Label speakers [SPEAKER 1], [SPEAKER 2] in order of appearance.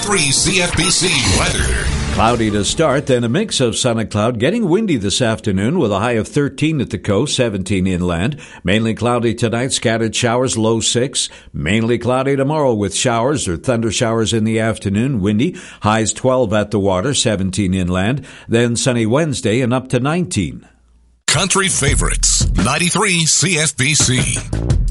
[SPEAKER 1] 93 CFBC weather.
[SPEAKER 2] Cloudy to start, then a mix of sun and cloud. Getting windy this afternoon with a high of 13 at the coast, 17 inland. Mainly cloudy tonight, scattered showers, low 6. Mainly cloudy tomorrow with showers or thunder showers in the afternoon, windy. Highs 12 at the water, 17 inland. Then sunny Wednesday and up to 19.
[SPEAKER 1] Country favorites, 93 CFBC.